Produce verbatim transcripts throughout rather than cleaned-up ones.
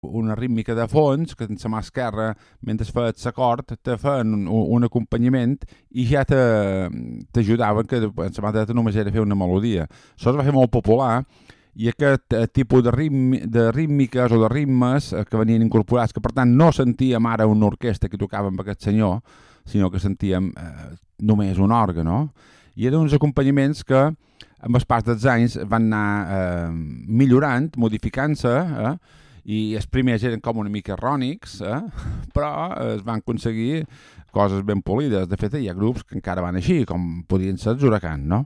una rítmica de fons, que en la mà esquerra, mentre feies l'acord, te feien un, un acompanyament i ja t'ajudaven, que en la mà dreta només era fer una melodia. Això es va fer molt popular i aquest eh, tipus de, ritmi, de rítmiques o de ritmes eh, que venien incorporats, que per tant no sentíem ara una orquestra que tocava amb aquest senyor, sinó que sentíem eh, només un òrgan, no? I eren uns acompanyaments que amb el pas dels anys van anar eh, millorant, modificant-se, eh? I els primers eren com una mica rònics, eh? Però es van aconseguir coses ben polides. De fet, hi ha grups que encara van així, com podien ser els Huracán, no?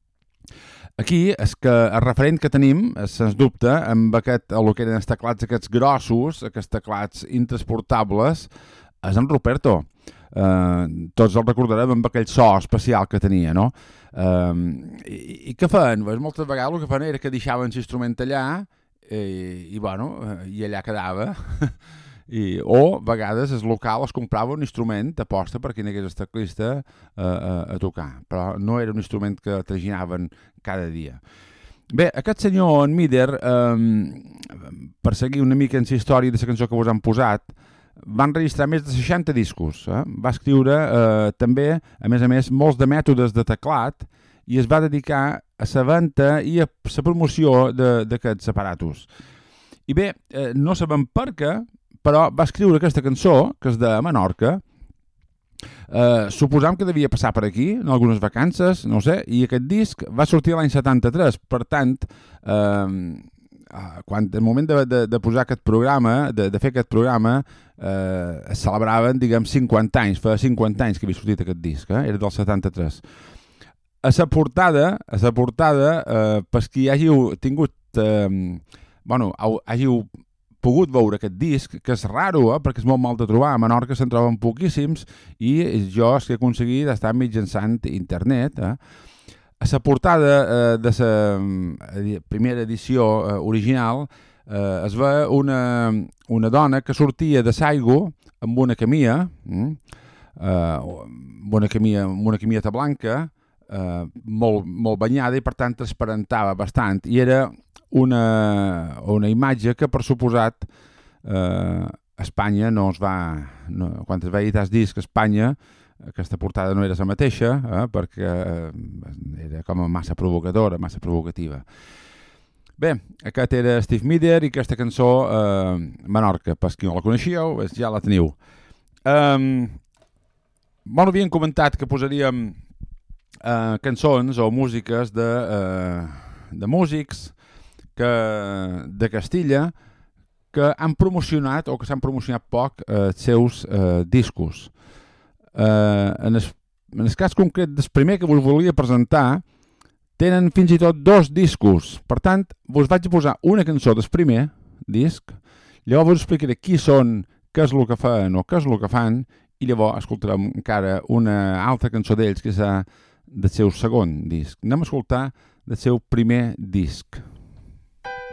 Aquí és que el referent que tenim, sens dubte, amb aquest, el que eren els teclats aquests grossos, aquests teclats intransportables, és en Ruperto. Uh, tots el recordarem amb aquell so especial que tenia, no? Uh, i, I què feien? Pues, moltes vegades el que feien era que deixaven l'instrument allà i, i, bueno, i allà quedava. I, o a vegades el local es comprava un instrument aposta perquè n'hi hagués el teclista a, a, a tocar, però no era un instrument que traginaven cada dia. Bé, aquest senyor, en Mider, eh, per seguir una mica en la història de la cançó que vos han posat, van registrar més de seixanta discos. Eh? Va escriure eh, també, a més a més, molts de mètodes de teclat i es va dedicar a la venda i a la promoció d'aquests aparatos. I bé, eh, no sabem per què, però va escriure aquesta cançó, que és de Menorca, eh, suposam que devia passar per aquí, en algunes vacances, no sé, i aquest disc va sortir l'any setanta-tres, per tant, eh, quan el moment de, de, de posar aquest programa, de, de fer aquest programa, eh, es celebraven, diguem, cinquanta anys, fa cinquanta anys que havia sortit aquest disc, eh? Era del setanta-tres. A la portada, a la portada, eh, per qui hàgiu tingut, eh, bueno, hàgiu pogut veure aquest disc, que és raro, eh, perquè és molt mal de trobar. A Menorca se'n troben poquíssims i jo és que he aconseguit estar mitjançant internet. Eh. A la portada eh, de la primera edició eh, original eh, es ve una, una dona que sortia de Saigo amb una camia, mm, eh, amb una camia, amb una camieta blanca, eh, molt, molt banyada i per tant transparentava bastant. I era una, una imatge que per suposat eh, Espanya no es va, no, quan es va editar el disc a Espanya, aquesta portada no era la mateixa, eh, perquè eh, era com a massa provocadora, massa provocativa. Bé, aquest era Steve Mider i aquesta cançó eh, Menorca, per qui no la coneixíeu, ja la teniu. Um, bueno, havien comentat que posaríem eh, cançons o músiques de, eh, de músics que, de Castilla que han promocionat o que s'han promocionat poc eh, els seus eh, discos. Eh, en, el, en el cas concret del primer que vos volia presentar tenen fins i tot dos discos. Per tant, vos vaig posar una cançó del primer disc, llavors vos explicaré qui són, què és el que fan o què és el que fan i llavors escoltarem encara una altra cançó d'ells que és del seu segon disc. Anem a escoltar del seu primer disc.